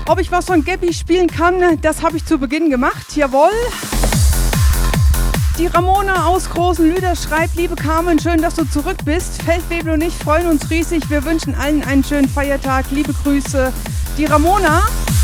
Ob ich was von Gabby spielen kann, das habe ich zu Beginn gemacht. Jawohl. Die Ramona aus Großen Lüder schreibt: Liebe Carmen, schön, dass du zurück bist. Feldwebel und ich freuen uns riesig. Wir wünschen allen einen schönen Feiertag. Liebe Grüße. Die Ramona.